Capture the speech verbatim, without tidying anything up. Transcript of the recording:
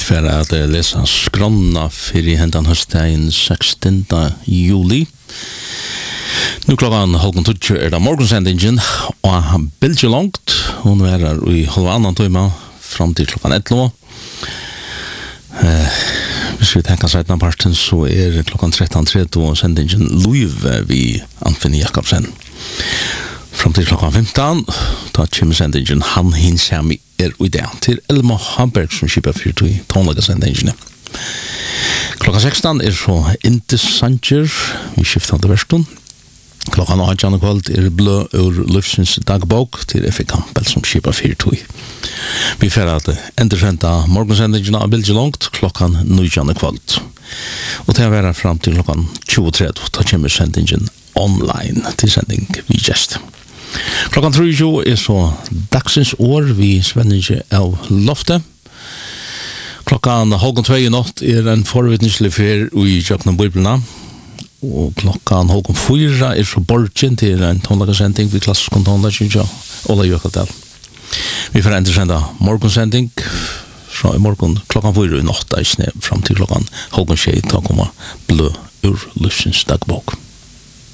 för att läsa skronna för i händan höstdagen sextonde juli. Nu klockan halv tolv är det morgonsendingen och bilder långt. Hon är i halv annan timme fram till klockan elva. Eh, hvis vi tenker seg den parten så er klockan tretton trettio och sendingen live vi Anthony Jakobsen. Fram till klockan femton då kommer sendingen han hinsami er i det til Elma Hamberg som skipper for tog tonlaga sendingen. Klockan sexton er så inte Sanchez vi skiftar til versten. Klockan åtta kvöld er blå ur Lufsens dagbok til F. Campbell som skipper for tog. Vi får att ändra morgonsendingen av bilder långt klockan nio kvöld. Och det är fram till klockan tjugo trettio då kommer sendingen online till sändning vi gäst. Klockan trettio är så dagsens år vi Svenninge av Lofte. Klockan halv två i natt är en förvittneslig för i Jökna Bibelna. Och klockan halv fyra är så borgen till en tonlagarsändning vid klassisk tonlagar Ola Jökadal. Vi får ändå sända morgonsändning från i morgon klockan fyra i natt fram till klockan halv tjej då kommer blå ur Lufsens dagbok.